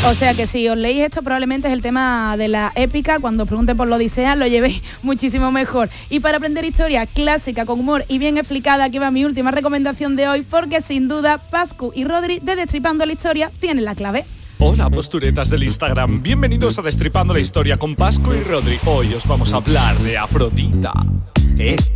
O sea que si os leéis esto, probablemente es el tema de la épica. Cuando os pregunten por la Odisea, lo llevéis muchísimo mejor. Y para aprender historia clásica, con humor y bien explicada, aquí va mi última recomendación de hoy, porque sin duda Pascu y Rodri de Destripando la Historia tienen la clave. Hola, posturetas del Instagram. Bienvenidos a Destripando la Historia con Pascu y Rodri. Hoy os vamos a hablar de Afrodita. Esta